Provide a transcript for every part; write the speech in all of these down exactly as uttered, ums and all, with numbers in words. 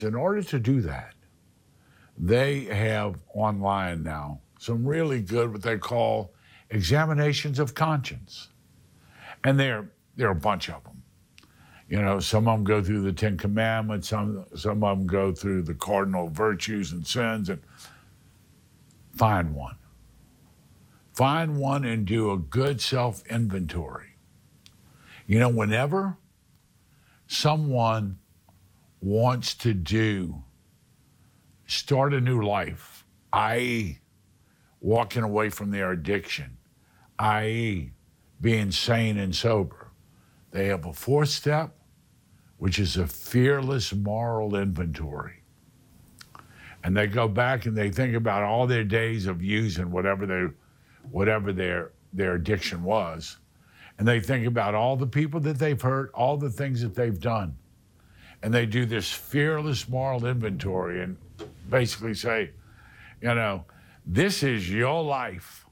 In order to do that, they have online now some really good, what they call examinations of conscience. And there, there are a bunch of them. You know, some of them go through the Ten Commandments, some, some of them go through the cardinal virtues and sins, and find one. Find one and do a good self-inventory. You know, whenever someone wants to do, start a new life, that is walking away from their addiction, that is being sane and sober, they have a fourth step, which is a fearless moral inventory. And they go back and they think about all their days of using whatever their, whatever their, their addiction was. And they think about all the people that they've hurt, all the things that they've done. And they do this fearless moral inventory and basically say, you know, this is your life.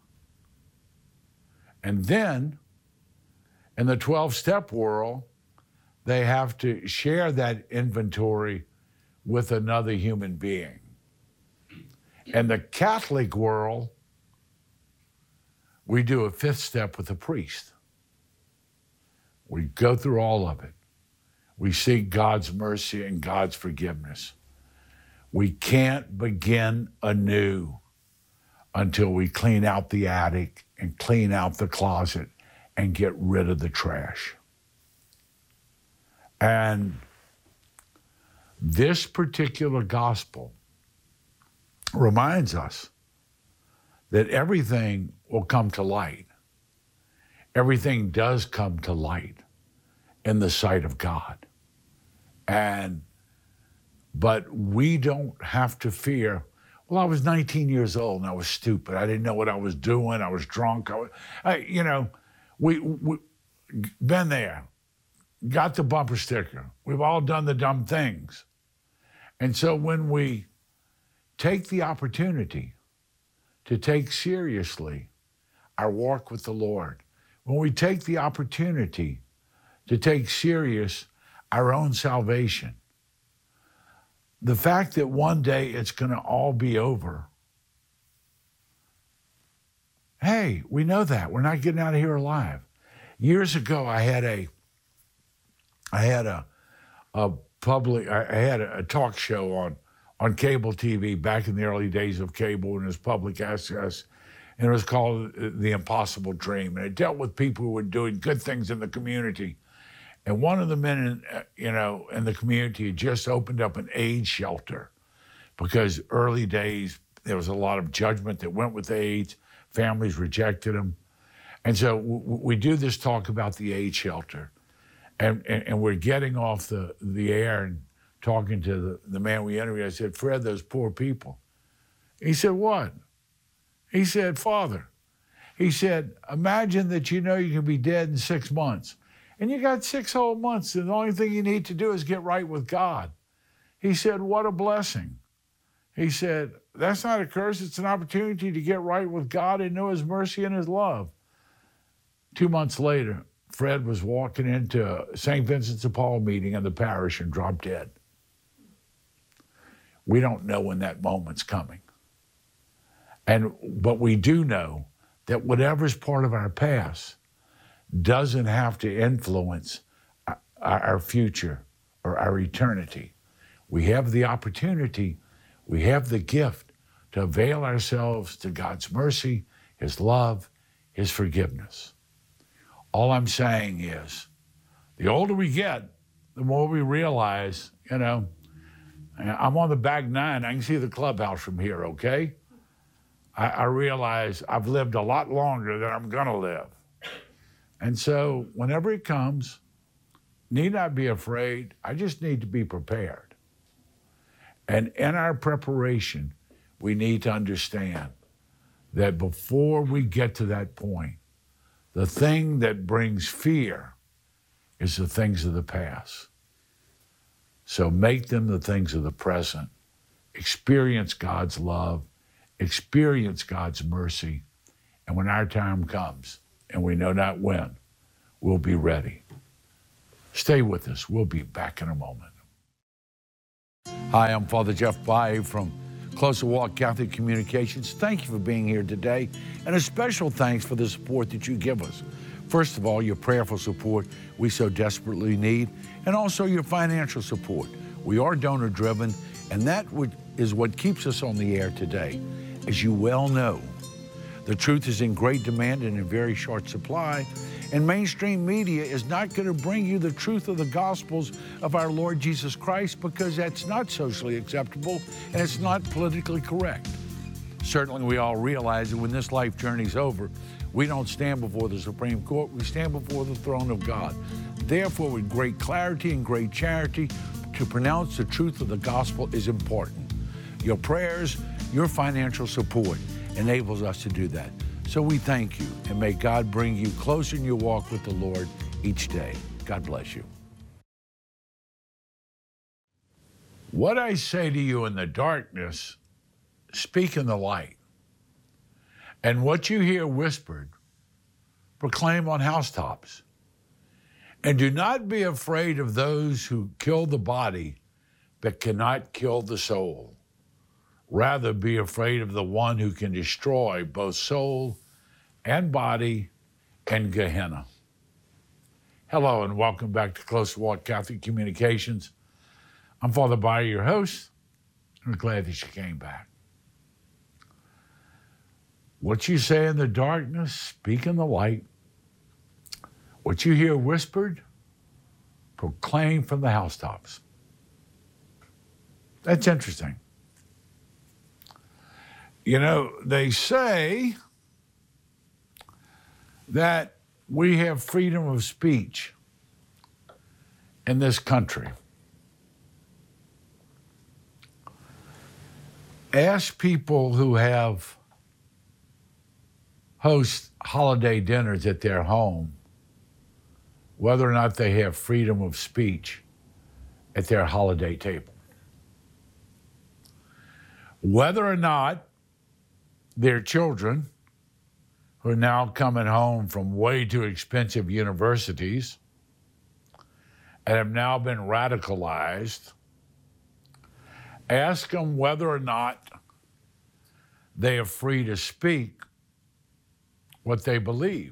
And then in the twelve-step world, they have to share that inventory with another human being. In the Catholic world, we do a fifth step with a priest. We go through all of it. We seek God's mercy and God's forgiveness. We can't begin anew until we clean out the attic and clean out the closet and get rid of the trash. And this particular gospel reminds us that everything will come to light. Everything does come to light in the sight of God. And, but we don't have to fear, well, I was nineteen years old and I was stupid. I didn't know what I was doing. I was drunk. I was, I, you know, we, we, been there, got the bumper sticker. We've all done the dumb things. And so when we take the opportunity to take seriously our walk with the Lord, when we take the opportunity to take serious our own salvation, the fact that one day it's going to all be over, hey, we know that. We're not getting out of here alive. Years ago, I had a, I had a, a public, I had a, a talk show on, on cable T V back in the early days of cable, and it was public access, and it was called The Impossible Dream. And it dealt with people who were doing good things in the community. And one of the men, in, you know, in the community had just opened up an AIDS shelter because early days, there was a lot of judgment that went with AIDS. Families rejected them. And so w- we do this talk about the AIDS shelter. And, and, and we're getting off the, the air and talking to the, the man we interviewed. I said, Fred, those poor people. He said, what? He said, Father. He said, imagine that you know you can be dead in six months. And you got six whole months, and the only thing you need to do is get right with God. He said, what a blessing. He said, that's not a curse, it's an opportunity to get right with God and know his mercy and his love. Two months later, Fred was walking into Saint Vincent de Paul meeting in the parish and dropped dead. We don't know when that moment's coming. And but we do know that whatever's part of our past doesn't have to influence our future or our eternity. We have the opportunity, we have the gift to avail ourselves to God's mercy, his love, his forgiveness. All I'm saying is, the older we get, the more we realize, you know, I'm on the back nine, I can see the clubhouse from here, okay? I, I realize I've lived a lot longer than I'm gonna live. And so whenever it comes, need not be afraid. I just need to be prepared. And in our preparation, we need to understand that before we get to that point, the thing that brings fear is the things of the past. So make them the things of the present. Experience God's love. Experience God's mercy. And when our time comes, and we know not when, we'll be ready. Stay with us. We'll be back in a moment. Hi, I'm Father Jeff Bae from Closer Walk Catholic Communications. Thank you for being here today, and a special thanks for the support that you give us. First of all, your prayerful support we so desperately need, and also your financial support. We are donor-driven, and that would, is what keeps us on the air today. As you well know, the truth is in great demand and in very short supply, and mainstream media is not going to bring you the truth of the Gospels of our Lord Jesus Christ because that's not socially acceptable and it's not politically correct. Certainly we all realize that when this life journey's over, we don't stand before the Supreme Court, we stand before the throne of God. Therefore, with great clarity and great charity, to pronounce the truth of the gospel is important. Your prayers, your financial support enables us to do that. So we thank you, and may God bring you closer in your walk with the Lord each day. God bless you. What I say to you in the darkness, speak in the light. And what you hear whispered, proclaim on housetops. And do not be afraid of those who kill the body, but cannot kill the soul. Rather, be afraid of the one who can destroy both soul and body and Gehenna. Hello, and welcome back to Closer Walk Catholic Communications. I'm Father Bae, your host. I'm glad that you came back. What you say in the darkness, speak in the light. What you hear whispered, proclaim from the housetops. That's interesting. You know, they say that we have freedom of speech in this country. Ask people who have host holiday dinners at their home whether or not they have freedom of speech at their holiday table. Whether or not their children, who are now coming home from way too expensive universities and have now been radicalized, ask them whether or not they are free to speak what they believe.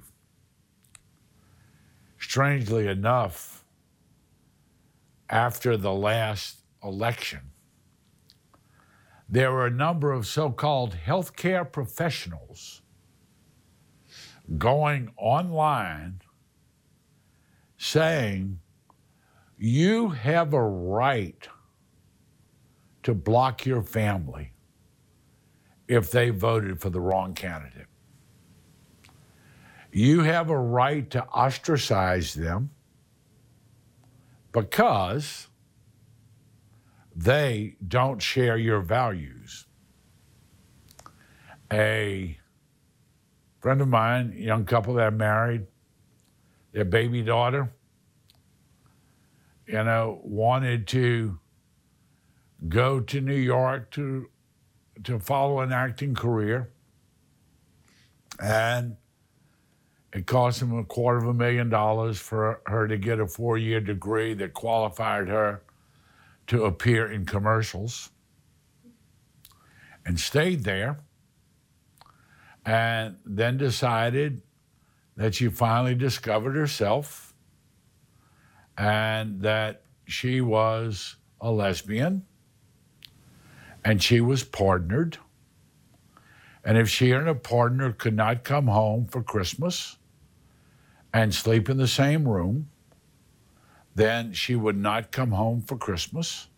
Strangely enough, after the last election, there were a number of so-called healthcare professionals going online saying, you have a right to block your family if they voted for the wrong candidate. You have a right to ostracize them because they don't share your values. A friend of mine, a young couple that married, their baby daughter, you know, wanted to go to New York to, to follow an acting career. And it cost him a quarter of a million dollars for her to get a four-year degree that qualified her to appear in commercials, and stayed there, and then decided that she finally discovered herself and that she was a lesbian and she was partnered. And if she and her partner could not come home for Christmas and sleep in the same room, then she would not come home for Christmas.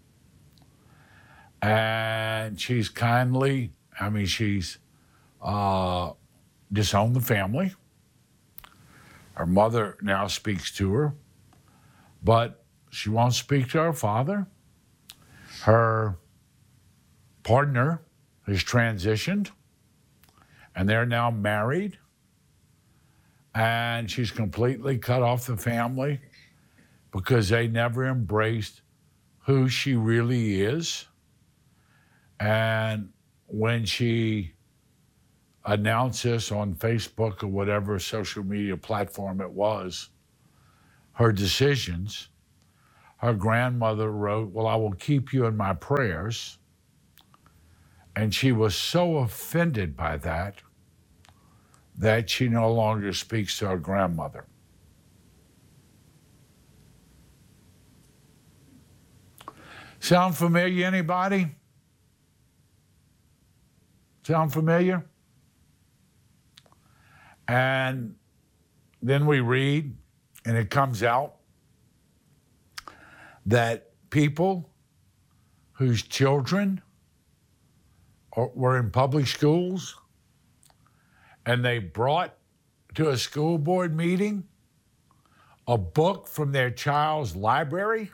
And she's kindly, I mean, she's uh, disowned the family. Her mother now speaks to her, but she won't speak to her father. Her partner has transitioned, and they're now married. And she's completely cut off the family because they never embraced who she really is. And when she announced this on Facebook or whatever social media platform it was, her decisions, her grandmother wrote, "Well, I will keep you in my prayers." And she was so offended by that that she no longer speaks to her grandmother. Sound familiar, anybody? Sound familiar? And then we read, and it comes out that people whose children are, were in public schools and they brought to a school board meeting a book from their child's library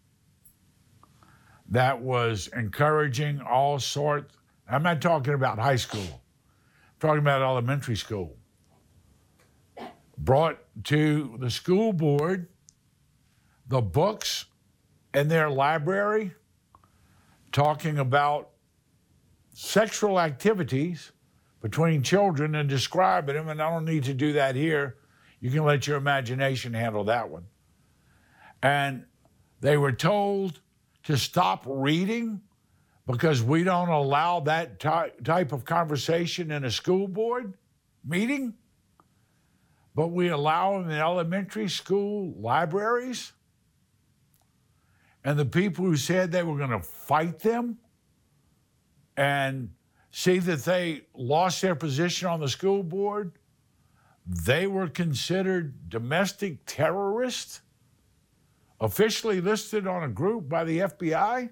that was encouraging all sorts. I'm not talking about high school. I'm talking about elementary school. Brought to the school board the books in their library talking about sexual activities between children and describing them, and I don't need to do that here. You can let your imagination handle that one. And they were told to stop reading because we don't allow that ty- type of conversation in a school board meeting, but we allow them in elementary school libraries. And the people who said they were going to fight them and see that they lost their position on the school board, they were considered domestic terrorists, officially listed on a group by the F B I.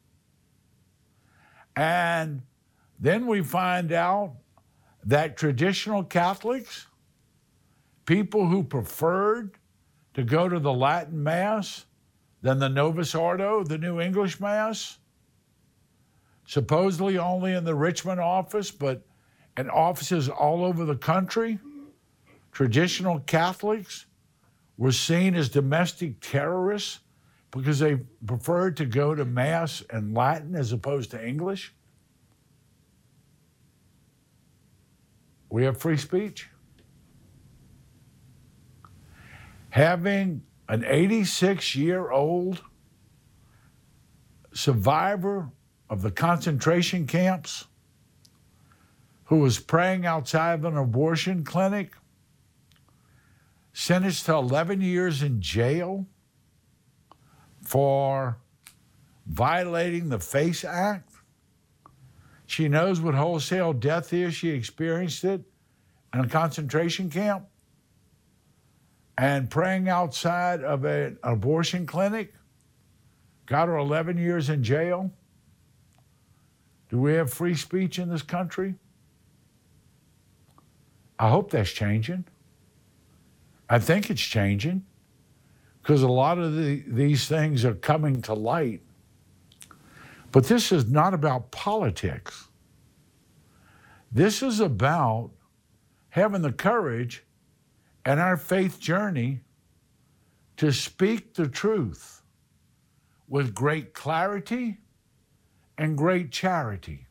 And then we find out that traditional Catholics, people who preferred to go to the Latin Mass than the Novus Ordo, the New English Mass, supposedly only in the Richmond office, but in offices all over the country, traditional Catholics were seen as domestic terrorists because they preferred to go to Mass in Latin as opposed to English. We have free speech. Having an eighty-six-year-old survivor of the concentration camps who was praying outside of an abortion clinic, sentenced to eleven years in jail for violating the FACE Act. She knows what wholesale death is. She experienced it in a concentration camp. And praying outside of an abortion clinic got her eleven years in jail. Do we have free speech in this country? I hope that's changing. I think it's changing because a lot of the, these things are coming to light. But this is not about politics. This is about having the courage in our faith journey to speak the truth with great clarity and great charity.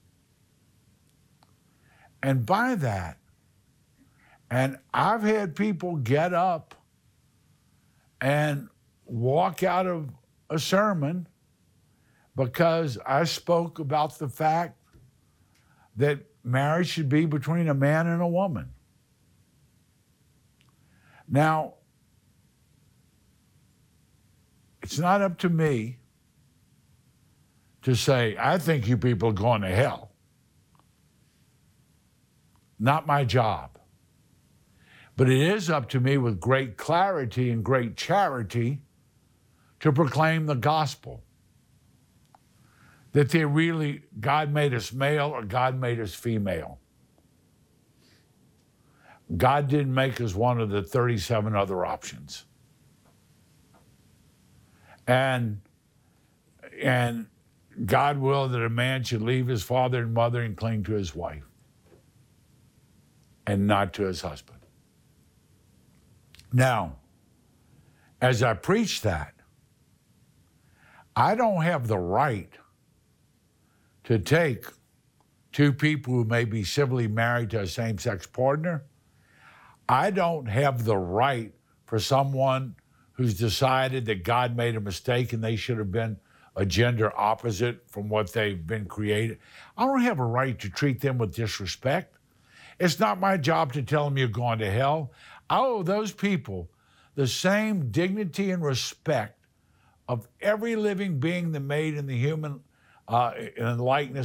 And by that, and I've had people get up and walk out of a sermon because I spoke about the fact that marriage should be between a man and a woman. Now, it's not up to me to say, I think you people are going to hell. Not my job. But it is up to me with great clarity and great charity to proclaim the gospel. That they really, God made us male or God made us female. God didn't make us one of the thirty-seven other options. And, and God willed that a man should leave his father and mother and cling to his wife and not to his husband. Now, as I preach that, I don't have the right to take two people who may be civilly married to a same-sex partner. I don't have the right for someone who's decided that God made a mistake and they should have been a gender opposite from what they've been created. I don't have a right to treat them with disrespect. It's not my job to tell them you're going to hell. I owe those people the same dignity and respect of every living being that made in the human uh, in the likeness